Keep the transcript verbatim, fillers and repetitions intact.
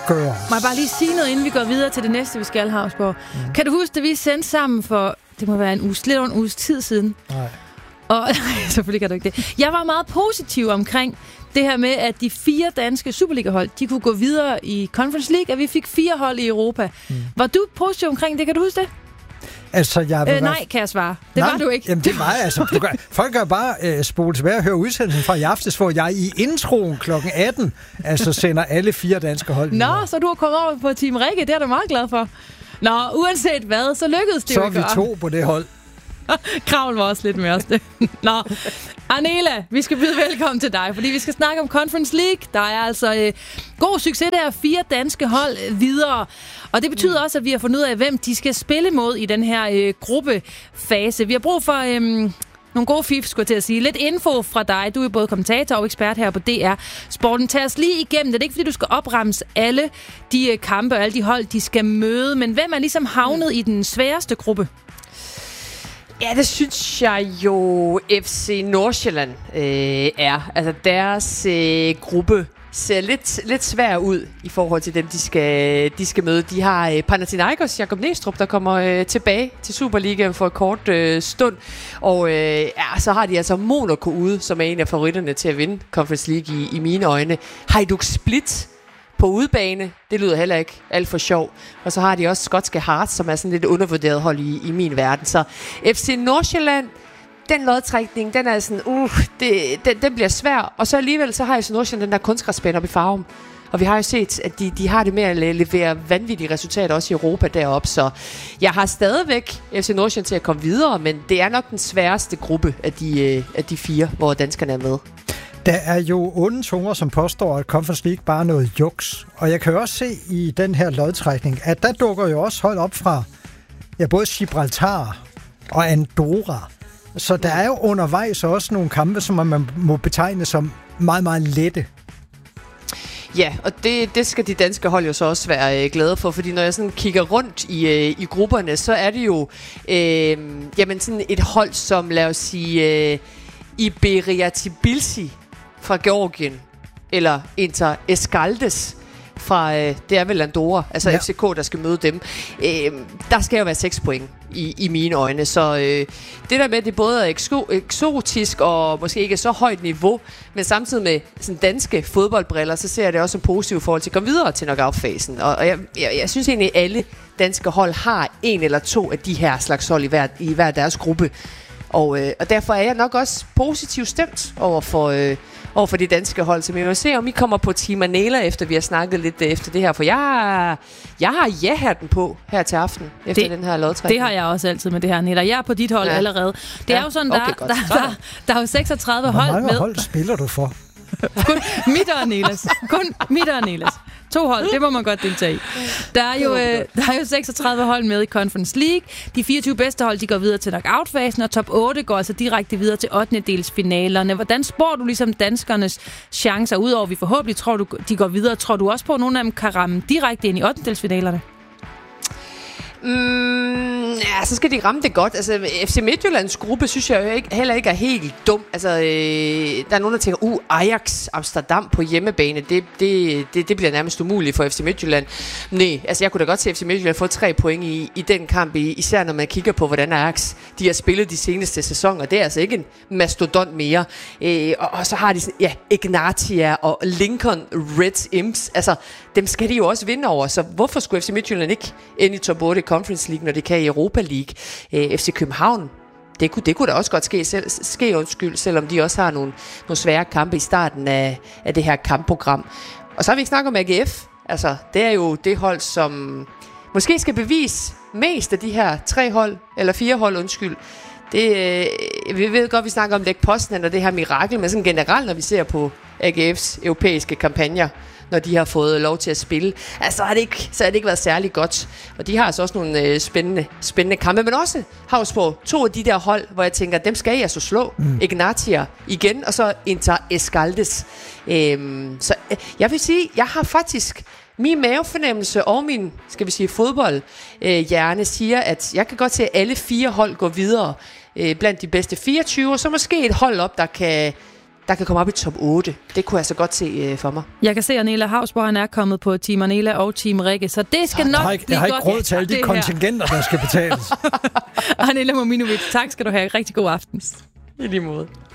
gøre. Må jeg bare lige sige noget, inden vi går videre til det næste, vi skal, Havsborg? Mm. Kan du huske, at vi sendte sammen for, det må være en uge, lidt over en uges tid siden? Nej. Og selvfølgelig kan du ikke det. Jeg var meget positiv omkring det her med, at de fire danske Superliga-hold, de kunne gå videre i Conference League, at vi fik fire hold i Europa. Mm. Var du positiv omkring det? Kan du huske det? Altså, jeg øh, nej, kan jeg svare. Det nej, var du ikke. Jamen, det var altså. Du kan, folk kan bare øh, spole tilbage og høre udsendelsen fra i aftes, hvor jeg i introen klokken atten altså sender alle fire danske hold. Nå, videre. Så du har kommet over på Team Rikke, det er du meget glad for. Nå, uanset hvad, så lykkedes det så jo. Så er vi to på det hold. Kravl var også lidt med os det. Nå, Arnela, vi skal byde velkommen til dig, fordi vi skal snakke om Conference League. Der er altså øh, god succes der, fire danske hold øh, videre. Og det betyder også, at vi har fundet ud af, hvem de skal spille mod i den her øh, gruppefase. Vi har brug for øh, nogle gode fif, skulle jeg til at sige. Lidt info fra dig. Du er både kommentator og ekspert her på D R Sporten. Tag os lige igennem. Det er ikke, fordi du skal opremse alle de øh, kampe og alle de hold, de skal møde. Men hvem er ligesom havnet i den sværeste gruppe? Ja, det synes jeg jo F C Nordsjælland øh, er. Altså deres øh, gruppe ser lidt, lidt svær ud i forhold til dem, de skal, de skal møde. De har øh, Panathinaikos, Jakob Næstrup, der kommer øh, tilbage til Superligaen for et kort øh, stund. Og øh, ja, så har de altså Monaco ude, som er en af favoritterne til at vinde Conference League i, i mine øjne. Hajduk Split på udebane, det lyder heller ikke alt for sjov. Og så har de også skotske Hearts, som er sådan lidt undervurderet hold i, i min verden. Så F C Nordsjælland, den lodtrækning, den er sådan, uh, det, den, den bliver svær. Og så alligevel, så har F C Nordsjælland den der kunstgræsbane op i Farum. Og vi har jo set, at de, de har det med at levere vanvittige resultater også i Europa deroppe. Så jeg har stadigvæk F C Nordsjælland til at komme videre, men det er nok den sværeste gruppe af de, af de fire, hvor danskerne er med. Der er jo onde tunger, som påstår, at Conference League bare er noget juks. Og jeg kan jo også se i den her lodtrækning, at der dukker jo også hold op fra ja, både Gibraltar og Andorra. Så der er jo undervejs også nogle kampe, som man må betegne som meget, meget lette. Ja, og det, det skal de danske hold jo så også være øh, glade for, fordi når jeg sådan kigger rundt i, øh, i grupperne, så er det jo øh, jamen sådan et hold som, lad os sige, øh, Iberia Tbilisi fra Georgien, eller Inter Escaldes fra, øh, det er vel Andorra, altså ja. F C K, der skal møde dem. Øh, der skal jo være seks point i, i mine øjne, så øh, det der med, at det både er ekso- eksotisk og måske ikke er så højt niveau, men samtidig med sådan danske fodboldbriller, så ser jeg det også som positivt forhold til at komme videre til knockout-fasen. Og, og jeg, jeg, jeg synes egentlig, at alle danske hold har en eller to af de her slags hold i hver, i hver deres gruppe. Og, øh, og derfor er jeg nok også positivt stemt over for, øh, over for de danske hold. Så vi må se, om I kommer på Team Arnela, efter vi har snakket lidt øh, efter det her. For jeg, jeg har ja-hatten på her til aften, efter det, den her lodtrækning. Det har jeg også altid med det her, Nilla. Jeg er på dit hold ja. allerede. Det ja. er jo sådan, der, okay, der, der, der, der er jo seksogtredive Hvor hold med. Hvor hold spiller du for? Kun mit og Arnelas. Kun mit og Arnelas. To hold, det må man godt deltage i. Der er jo, øh, der er jo seksogtredive hold med i Conference League. De fireogtyve bedste hold, de går videre til knockout-fasen, og top otte går altså direkte videre til ottendedelsfinalerne. Hvordan spår du ligesom danskernes chancer, udover vi forhåbentlig tror, du, de går videre? Tror du også på, at nogle af dem kan ramme direkte ind i ottendedelsfinalerne? Mm, ja, så skal de ramme det godt. Altså, F C Midtjyllands gruppe synes jeg jo ikke, heller ikke er helt dum. Altså, øh, der er nogen, der tænker, uh, Ajax Amsterdam på hjemmebane, det, det, det, det bliver nærmest umuligt for F C Midtjylland. Nej, altså jeg kunne da godt se F C Midtjylland få tre point i, i den kamp, især når man kigger på, hvordan Ajax de har spillet de seneste sæsoner. Det er altså ikke en mastodont mere. Øh, og, og så har de sådan, ja, Ignatia og Lincoln Red Imps. Altså, dem skal de jo også vinde over. Så hvorfor skulle F C Midtjylland ikke ind i top otte Conference League, når det kan i Europa League? Øh, F C København, det kunne, det kunne da også godt ske, selv, ske undskyld, selvom de også har nogle, nogle svære kampe i starten af, af det her kampprogram. Og så har vi ikke snakket om A G F. Altså, det er jo det hold, som måske skal bevise mest af de her tre hold, eller fire hold, undskyld. Det, øh, vi ved godt, vi snakker om Lech Poznan og det her mirakel, men sådan generelt, når vi ser på A G F's europæiske kampagner, når de har fået lov til at spille, altså, så har det ikke, så har det ikke været særlig godt. Og de har altså også nogle øh, spændende, spændende kampe, men også Havsborg, to af de der hold, hvor jeg tænker, dem skal jeg altså slå. Mm. Ignatia igen, og så Inter Escaldes. Øhm, så øh, jeg vil sige, jeg har faktisk min mavefornemmelse og min, skal vi sige, fodboldhjerne øh, siger, at jeg kan godt se, at alle fire hold går videre øh, blandt de bedste fireogtyve, og så måske et hold op, der kan der kan komme op i top otte. Det kunne jeg så godt se øh, for mig. Jeg kan se, at Nela Havsborg, han er kommet på Team Anela og Team Rikke, så det skal nok ikke, blive jeg har godt. ikke råd til alle de kontingenter, der skal betales. Anela Mominovic, tak skal du have. Rigtig god aften. I lige måde.